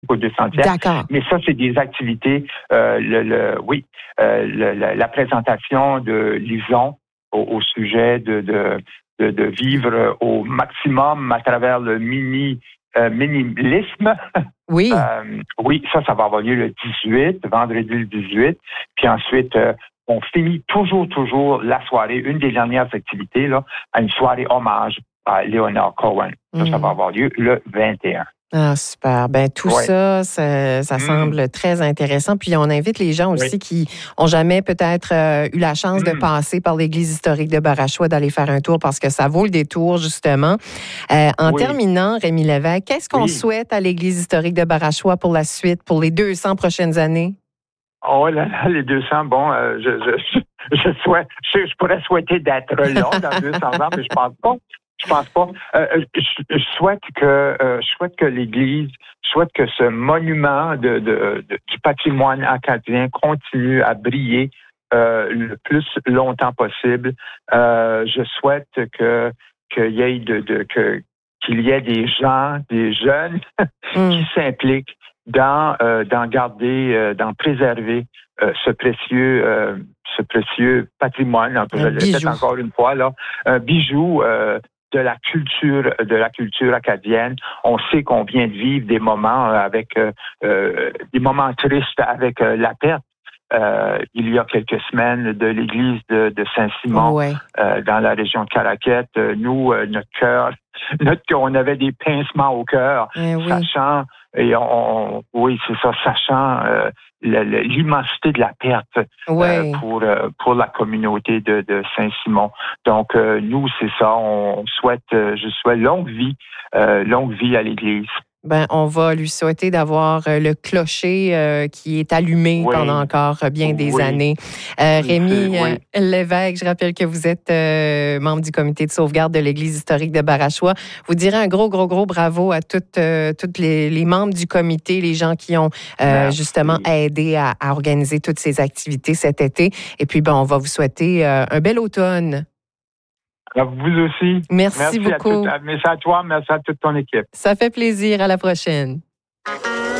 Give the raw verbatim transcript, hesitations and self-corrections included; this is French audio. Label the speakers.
Speaker 1: au deux centième.
Speaker 2: D'accord.
Speaker 1: Mais ça, c'est des activités, euh, le, le, oui, euh, le, la, la présentation de Lison au, au sujet de, de, de, de vivre au maximum à travers le mini, euh, minimalisme.
Speaker 2: Oui.
Speaker 1: Euh, oui, ça, ça va avoir lieu le dix-huit, vendredi le dix-huit. Puis ensuite, euh, on finit toujours, toujours la soirée, une des dernières activités, là, à une soirée hommage à Leonard Cohen. Ça,
Speaker 2: mm.
Speaker 1: ça va avoir lieu le vingt et un.
Speaker 2: Ah, super. Ben tout
Speaker 1: ouais.
Speaker 2: ça, ça, ça mm. semble très intéressant. Puis on invite les gens aussi oui. qui ont jamais peut-être euh, eu la chance mm. de passer par l'église historique de Barachois d'aller faire un tour parce que ça vaut le détour, justement. Euh, en oui. terminant, Rémi Lévesque, qu'est-ce qu'on oui. souhaite à l'église historique de Barachois pour la suite, pour les deux cents prochaines années?
Speaker 1: Oh là là, les deux cents, bon, euh, je, je, je, souhaite, je, je pourrais souhaiter d'être là dans deux cents ans, mais je pense pas. Je pense pas. Euh, je, je souhaite que, euh, je souhaite que l'Église, je souhaite que ce monument de, de, de, du patrimoine acadien continue à briller euh, le plus longtemps possible. Euh, je souhaite que qu'il y ait de, de que qu'il y ait des gens, des jeunes mm. qui s'impliquent dans euh, dans garder, euh, dans préserver euh, ce précieux euh, ce précieux patrimoine. Un je le répète encore une fois là, un bijou. Euh, de la culture de la culture acadienne. On sait qu'on vient de vivre des moments avec euh, euh, des moments tristes avec euh, la perte euh, il y a quelques semaines de l'église de, de Saint-Simon
Speaker 2: ouais.
Speaker 1: euh, dans la région de Caraquette. Nous, euh, notre cœur, notre on avait des pincements au cœur,
Speaker 2: eh oui.
Speaker 1: sachant et on, oui, c'est ça, sachant euh, le, le, l'immensité de la perte
Speaker 2: ouais.
Speaker 1: euh, pour euh, pour la communauté de, de Saint-Simon. Donc euh, nous, c'est ça, on souhaite, euh, je souhaite longue vie, euh, longue vie à l'Église.
Speaker 2: Ben, on va lui souhaiter d'avoir le clocher euh, qui est allumé oui. pendant encore bien des
Speaker 1: oui.
Speaker 2: années. Euh, Rémi
Speaker 1: oui.
Speaker 2: Lévesque, je rappelle que vous êtes euh, membre du comité de sauvegarde de l'Église historique de Barachois. Vous direz un gros, gros, gros bravo à toutes, euh, toutes les, les membres du comité, les gens qui ont euh, justement aidé à, à organiser toutes ces activités cet été. Et puis, ben, on va vous souhaiter euh, un bel automne.
Speaker 1: À vous aussi.
Speaker 2: Merci,
Speaker 1: merci
Speaker 2: beaucoup.
Speaker 1: À tout, merci à toi, merci à toute ton équipe.
Speaker 2: Ça fait plaisir. À la prochaine.